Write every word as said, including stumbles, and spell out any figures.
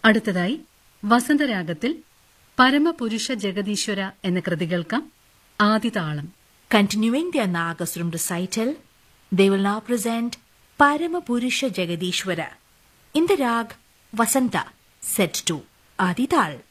അടുത്തതായി വസന്തരാഗത്തിൽ പരമപുരുഷ ജഗദീശ്വര എന്ന കൃതി കേൾക്കാം. ആദിതാളം. Continuing their Nagaswaram recital, they will now present Paramapurusha Jagadishwara in the rag Vasanta, set to Adi Tal.